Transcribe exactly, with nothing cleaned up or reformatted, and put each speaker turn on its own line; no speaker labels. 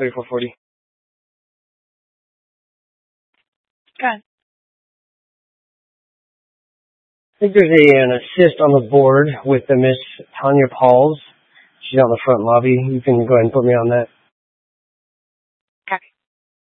thirty-four forty.
Good.
I think there's a, an assist on the board with the Miss Tanya Pauls. She's out in the front lobby. You can go ahead and put me on that.